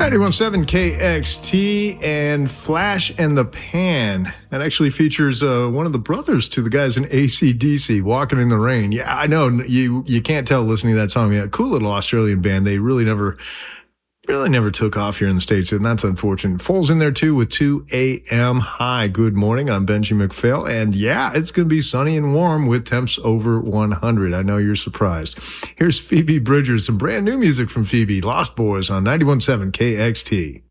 91.7 KXT and Flash and the Pan. That actually features one of the brothers to the guys in AC/DC, Walking in the Rain. Yeah, I know you can't tell listening to that song. Yeah, cool little Australian band. They really never took off here in the States, and that's unfortunate. Foles in there too with 2 a.m. Hi, good morning. I'm Benji McPhail, and yeah, it's going to be sunny and warm with temps over 100. I know you're surprised. Here's Phoebe Bridgers, some brand new music from Phoebe, Lost Boys on 91.7 KXT.